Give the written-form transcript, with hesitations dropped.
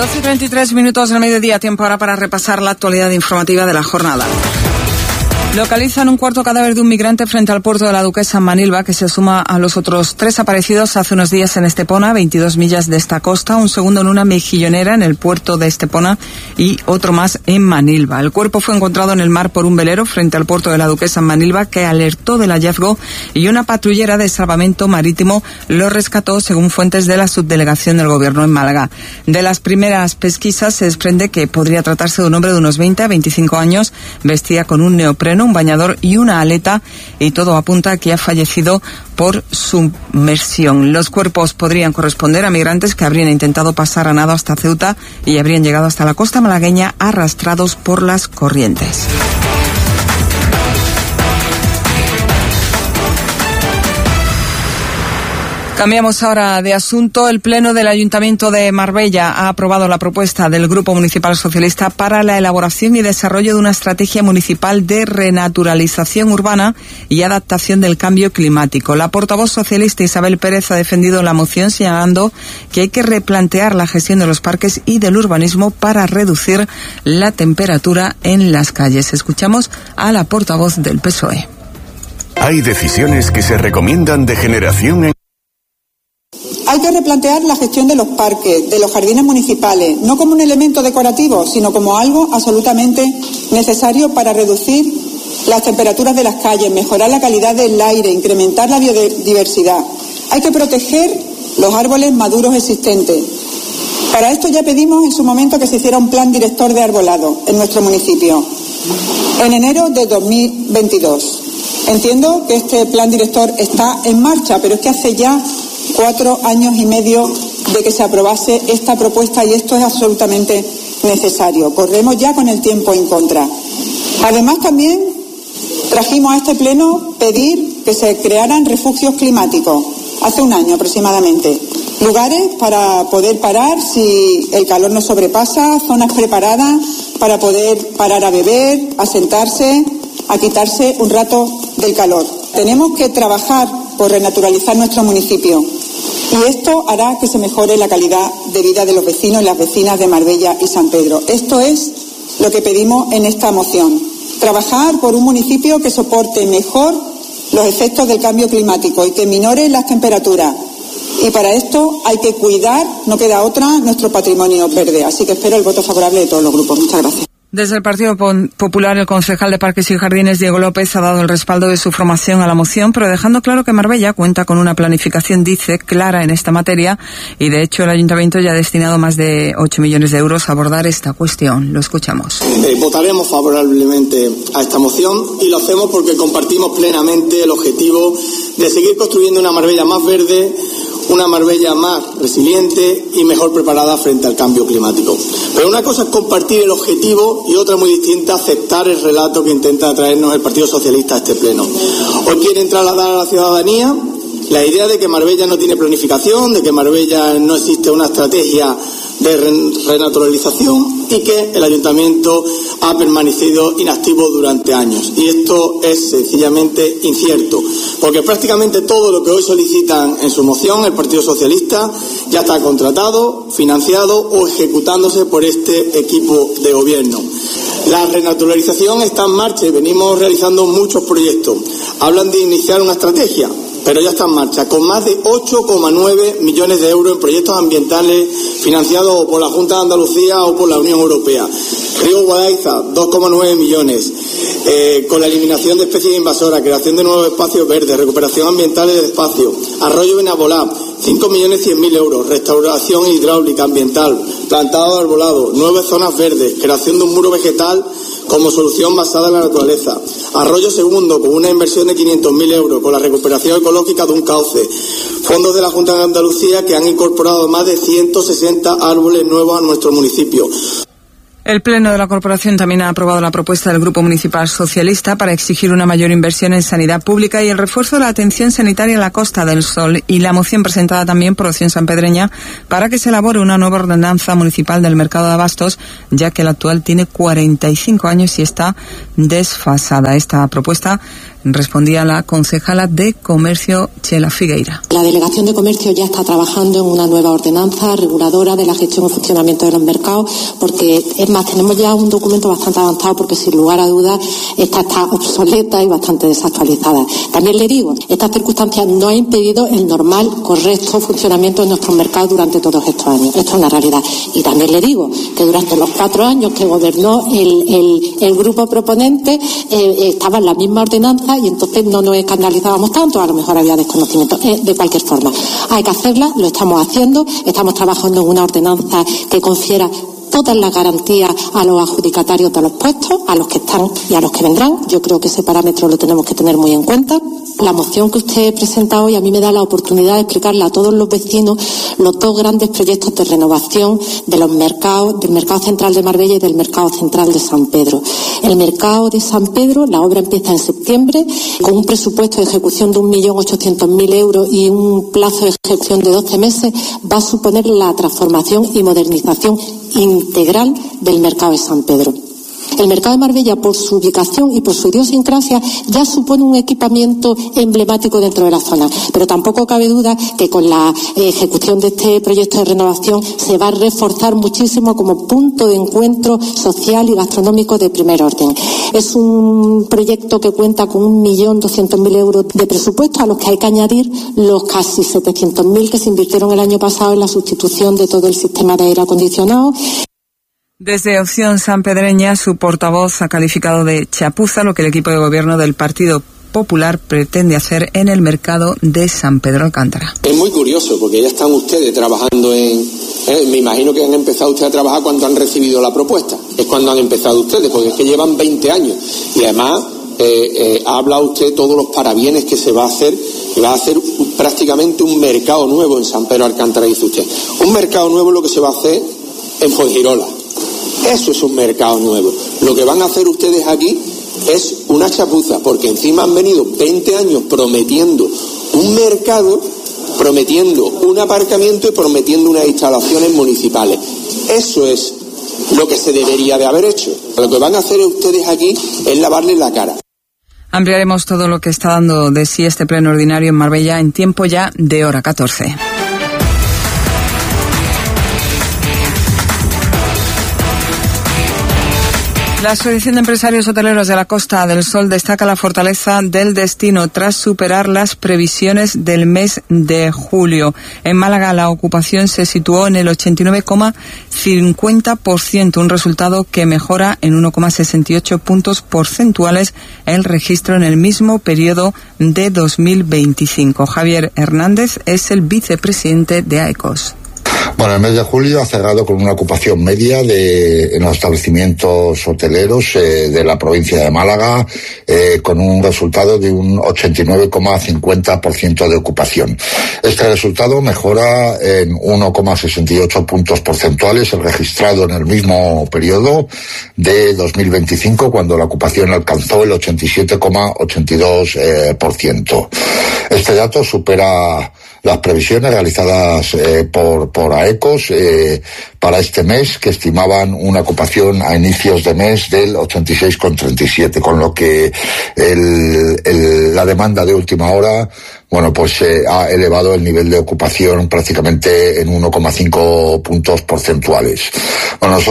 12:33 del mediodía, tiempo ahora para repasar la actualidad informativa de la jornada. Localizan un cuarto cadáver de un migrante frente al puerto de la Duquesa en Manilva, que se suma a los otros 3 aparecidos hace unos días en Estepona, 22 millas de esta costa, un segundo en una mejillonera en el puerto de Estepona y otro más en Manilva. El cuerpo fue encontrado en el mar por un velero frente al puerto de la Duquesa en Manilva, que alertó del hallazgo, y una patrullera de salvamento marítimo lo rescató, según fuentes de la subdelegación del Gobierno en Málaga. De las primeras pesquisas se desprende que podría tratarse de un hombre de unos 20 a 25 años, vestía con un neopreno, un bañador y una aleta, y todo apunta a que ha fallecido por sumersión. Los cuerpos podrían corresponder a migrantes que habrían intentado pasar a nado hasta Ceuta y habrían llegado hasta la costa malagueña arrastrados por las corrientes. Cambiamos ahora de asunto. El Pleno del Ayuntamiento de Marbella ha aprobado la propuesta del Grupo Municipal Socialista para la elaboración y desarrollo de una estrategia municipal de renaturalización urbana y adaptación del cambio climático. La portavoz socialista Isabel Pérez ha defendido la moción, señalando que hay que replantear la gestión de los parques y del urbanismo para reducir la temperatura en las calles. Escuchamos a la portavoz del PSOE. Hay decisiones que se recomiendan de generación en... Hay que replantear la gestión de los parques, de los jardines municipales, no como un elemento decorativo, sino como algo absolutamente necesario para reducir las temperaturas de las calles, mejorar la calidad del aire, incrementar la biodiversidad. Hay que proteger los árboles maduros existentes. Para esto ya pedimos en su momento que se hiciera un plan director de arbolado en nuestro municipio, en enero de 2022. Entiendo que este plan director está en marcha, pero es que hace ya 4 años y medio de que se aprobase esta propuesta y esto es absolutamente necesario. Corremos ya con el tiempo en contra. Además, también trajimos a este pleno pedir que se crearan refugios climáticos, hace un año aproximadamente. Lugares para poder parar si el calor nos sobrepasa, zonas preparadas para poder parar a beber, a sentarse, a quitarse un rato del calor. Tenemos que trabajar por renaturalizar nuestro municipio y esto hará que se mejore la calidad de vida de los vecinos y las vecinas de Marbella y San Pedro. Esto es lo que pedimos en esta moción. Trabajar por un municipio que soporte mejor los efectos del cambio climático y que minore las temperaturas. Y para esto hay que cuidar, no queda otra, nuestro patrimonio verde. Así que espero el voto favorable de todos los grupos. Muchas gracias. Desde el Partido Popular, el concejal de Parques y Jardines, Diego López, ha dado el respaldo de su formación a la moción, pero dejando claro que Marbella cuenta con una planificación, dice, clara en esta materia, y de hecho el Ayuntamiento ya ha destinado más de 8 millones de euros a abordar esta cuestión. Lo escuchamos. Votaremos favorablemente a esta moción y lo hacemos porque compartimos plenamente el objetivo de seguir construyendo una Marbella más verde, una Marbella más resiliente y mejor preparada frente al cambio climático. Pero una cosa es compartir el objetivo y otra muy distinta aceptar el relato que intenta traernos el Partido Socialista a este pleno. Hoy quieren trasladar a la ciudadanía la idea de que Marbella no tiene planificación, de que Marbella no existe una estrategia de renaturalización y que el Ayuntamiento ha permanecido inactivo durante años. Y esto es sencillamente incierto, porque prácticamente todo lo que hoy solicitan en su moción el Partido Socialista ya está contratado, financiado o ejecutándose por este equipo de gobierno. La renaturalización está en marcha y venimos realizando muchos proyectos. Hablan de iniciar una estrategia, pero ya está en marcha, con más de 8,9 millones de euros en proyectos ambientales financiados por la Junta de Andalucía o por la Unión Europea. Río Guadaiza, 2,9 millones, con la eliminación de especies invasoras, creación de nuevos espacios verdes, recuperación ambiental del espacio. Arroyo Benabolá, 5.100.000 euros, restauración hidráulica ambiental, plantado de arbolado, 9 zonas verdes, creación de un muro vegetal como solución basada en la naturaleza. Arroyo Segundo, con una inversión de 500.000 euros, con la recuperación ecológica de un cauce. Fondos de la Junta de Andalucía que han incorporado más de 160 árboles nuevos a nuestro municipio. El Pleno de la Corporación también ha aprobado la propuesta del Grupo Municipal Socialista para exigir una mayor inversión en sanidad pública y el refuerzo de la atención sanitaria en la Costa del Sol, y la moción presentada también por Opción Sanpedreña para que se elabore una nueva ordenanza municipal del mercado de abastos, ya que la actual tiene 45 años y está desfasada. Esta propuesta Respondía la concejala de Comercio, Chela Figueira. La Delegación de Comercio ya está trabajando en una nueva ordenanza reguladora de la gestión y funcionamiento de los mercados, porque es más, tenemos ya un documento bastante avanzado, porque sin lugar a dudas esta está obsoleta y bastante desactualizada. También le digo, estas circunstancias no han impedido el normal, correcto funcionamiento de nuestros mercados durante todos estos años. Esto es una realidad. Y también le digo que durante los 4 años que gobernó el grupo proponente estaba en la misma ordenanza y entonces no nos escandalizábamos tanto, a lo mejor había desconocimiento. De cualquier forma, hay que hacerla, lo estamos haciendo, estamos trabajando en una ordenanza que confiera todas las garantías a los adjudicatarios de los puestos, a los que están y a los que vendrán. Yo creo que ese parámetro lo tenemos que tener muy en cuenta. La moción que usted presenta hoy a mí me da la oportunidad de explicarle a todos los vecinos los 2 grandes proyectos de renovación de los mercados, del mercado central de Marbella y del mercado central de San Pedro. El mercado de San Pedro, la obra empieza en septiembre, con un presupuesto de ejecución de 1.800.000 euros y un plazo de ejecución de 12 meses, va a suponer la transformación y modernización integral del mercado de San Pedro. El mercado de Marbella, por su ubicación y por su idiosincrasia, ya supone un equipamiento emblemático dentro de la zona, pero tampoco cabe duda que con la ejecución de este proyecto de renovación se va a reforzar muchísimo como punto de encuentro social y gastronómico de primer orden. Es un proyecto que cuenta con 1.200.000 euros de presupuesto, a los que hay que añadir los casi 700.000 que se invirtieron el año pasado en la sustitución de todo el sistema de aire acondicionado. Desde Opción Sanpedreña, su portavoz ha calificado de chapuza lo que el equipo de gobierno del Partido Popular pretende hacer en el mercado de San Pedro Alcántara. Es muy curioso, porque ya están ustedes trabajando me imagino que han empezado ustedes a trabajar cuando han recibido la propuesta. Es cuando han empezado ustedes, porque es que llevan 20 años. Y además ha hablado usted todos los parabienes que se va a hacer. Y va a hacer prácticamente un mercado nuevo en San Pedro Alcántara, dice usted. Un mercado nuevo lo que se va a hacer en Fuengirola. Eso es un mercado nuevo. Lo que van a hacer ustedes aquí es una chapuza, porque encima han venido 20 años prometiendo un mercado, prometiendo un aparcamiento y prometiendo unas instalaciones municipales. Eso es lo que se debería de haber hecho. Lo que van a hacer ustedes aquí es lavarles la cara. Ampliaremos todo lo que está dando de sí este pleno ordinario en Marbella en tiempo ya de hora 14. La Asociación de Empresarios Hoteleros de la Costa del Sol destaca la fortaleza del destino tras superar las previsiones del mes de julio. En Málaga la ocupación se situó en el 89,50%, un resultado que mejora en 1,68 puntos porcentuales el registro en el mismo periodo de 2025. Javier Hernández es el vicepresidente de AECOS. Bueno, el mes de julio ha cerrado con una ocupación media en los establecimientos hoteleros de la provincia de Málaga, con un resultado de un 89,50% de ocupación. Este resultado mejora en 1,68 puntos porcentuales el registrado en el mismo periodo de 2025, cuando la ocupación alcanzó el 87,82%. Este dato supera las previsiones realizadas por AECOS para este mes, que estimaban una ocupación a inicios de mes del 86,37, con lo que la demanda de última hora, bueno, pues ha elevado el nivel de ocupación prácticamente en 1,5 puntos porcentuales. Bueno, nosotros